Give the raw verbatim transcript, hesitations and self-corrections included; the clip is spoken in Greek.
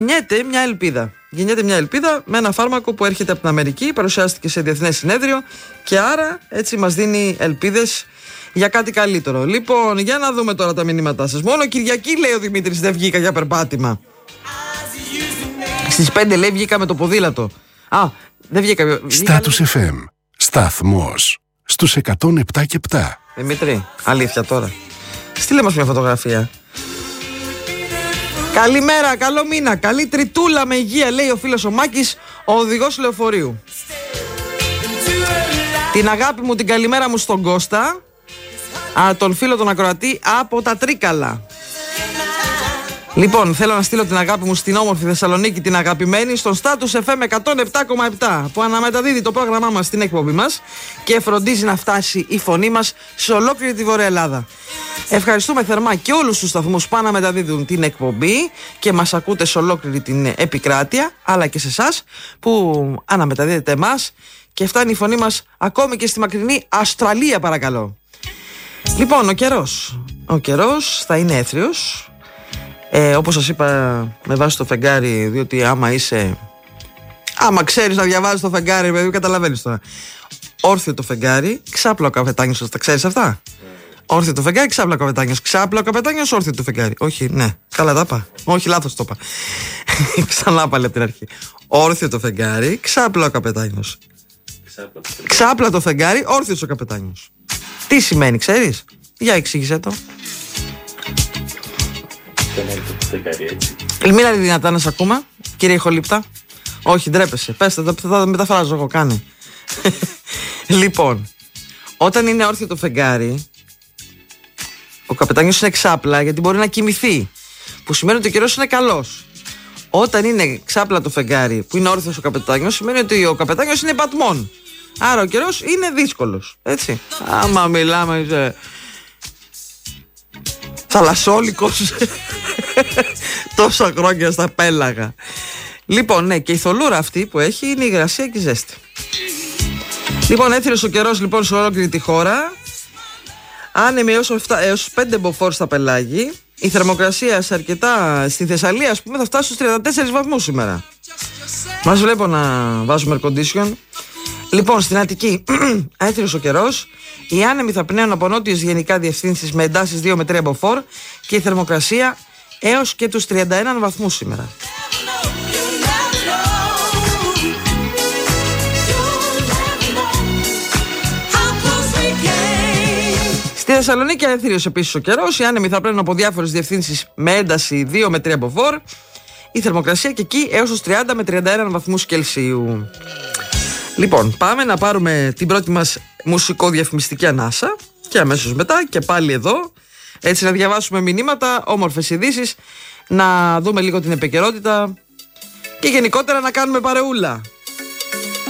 Γεννιέται μια ελπίδα. Γεννιέται μια ελπίδα με ένα φάρμακο που έρχεται από την Αμερική, παρουσιάστηκε σε διεθνές συνέδριο και άρα έτσι μας δίνει ελπίδες για κάτι καλύτερο. Λοιπόν, για να δούμε τώρα τα μηνύματά σας. Μόνο Κυριακή, λέει ο Δημήτρης, δεν βγήκα για περπάτημα. Στις πέντε, λέει, βγήκα με το ποδήλατο. Α, δεν βγήκα. Στάτους εφ εμ. Σταθμός στους εκατόν επτά και επτά. Δημήτρη, αλήθεια τώρα. Στείλε μας μια φωτογραφία. Καλημέρα, καλό μήνα. Καλή τριτούλα με υγεία, λέει ο φίλος ο Μάκης, ο οδηγός λεωφορείου. Την αγάπη μου, την καλημέρα μου στον Κώστα, α, τον φίλο τον ακροατή από τα Τρίκαλα. Λοιπόν, θέλω να στείλω την αγάπη μου στην όμορφη Θεσσαλονίκη, την αγαπημένη, στον Στάτους εφ εμ εκατόν επτά κόμμα επτά, που αναμεταδίδει το πρόγραμμά μας στην εκπομπή μας και φροντίζει να φτάσει η φωνή μας σε ολόκληρη τη Βόρεια Ελλάδα. Ευχαριστούμε θερμά και όλους τους σταθμούς που αναμεταδίδουν την εκπομπή και μας ακούτε σε ολόκληρη την επικράτεια, αλλά και σε εσάς που αναμεταδίδετε εμάς και φτάνει η φωνή μας ακόμη και στη μακρινή Αυστραλία, παρακαλώ. Λοιπόν, ο καιρός. Ο καιρός θα είναι έθριος. Ε, όπως σας είπα, με βάση το φεγγάρι, διότι άμα είσαι, άμα ξέρεις να διαβάζεις το φεγγάρι, παιδί, καταλαβαίνεις τώρα. Όρθιο το φεγγάρι, ξάπλα ο καπετάνιος, τα ξέρεις αυτά? Mm. Όρθιο το φεγγάρι, ξάπλα ο καπετάνιος. Ξάπλα ο καπετάνιος, όρθιο το φεγγάρι. Όχι, ναι, καλά τα είπα. Όχι, λάθος το είπα. Ξανά πάλι από την αρχή. Όρθιο το φεγγάρι, ξάπλα ο καπετάνιος. Ξάπλα, ξάπλα το φεγγάρι, όρθιος ο καπετάνιος. Τι σημαίνει, ξέρεις? Για εξήγησέ το. Μίλα δυνατά να σε ακούμε, κύριε Ηχολήπτα. Όχι, ντρέπεσαι. Πες, θα τα μεταφράζω εγώ, κάνε. Λοιπόν, όταν είναι όρθιο το φεγγάρι, ο καπετάνιος είναι ξάπλα γιατί μπορεί να κοιμηθεί, που σημαίνει ότι ο καιρός είναι καλός. Όταν είναι ξάπλα το φεγγάρι, που είναι όρθιος ο καπετάνιος, σημαίνει ότι ο καπετάνιος είναι πατμόν. Άρα ο καιρός είναι δύσκολος. Έτσι. Άμα μιλάμε σε θαλασσόλικος τόσα χρόνια στα πέλαγα. Λοιπόν, ναι, και η θολούρα αυτή που έχει είναι η υγρασία και η ζέστη. Λοιπόν, έθριος ο καιρός λοιπόν σε ολόκληρη τη χώρα. Άνεμοι έως πέντε μποφόρ στα πελάγη. Η θερμοκρασία σε αρκετά, στη Θεσσαλία ας πούμε, θα φτάσει στους τριάντα τέσσερις βαθμούς σήμερα. Μας βλέπω να βάζουμε air condition. Λοιπόν, στην Αττική, έθριος ο καιρός. Οι άνεμοι θα πνέουν από νότιες γενικά διευθύνσεις με εντάσεις δύο με τρία μποφόρ και η θερμοκρασία έως και τους τριάντα ένα βαθμούς σήμερα. Στη Θεσσαλονίκη έθριος επίσης ο καιρός. Οι άνεμοι θα πνέουν από διάφορες διευθύνσεις με ένταση δύο με τρία μποφόρ. Η θερμοκρασία και εκεί έως τους τριάντα με τριάντα ένα βαθμούς Κελσίου. Λοιπόν, πάμε να πάρουμε την πρώτη μας μουσικοδιαφημιστική ανάσα και αμέσως μετά και πάλι εδώ, έτσι να διαβάσουμε μηνύματα, όμορφες ειδήσεις, να δούμε λίγο την επικαιρότητα και γενικότερα να κάνουμε παρεούλα.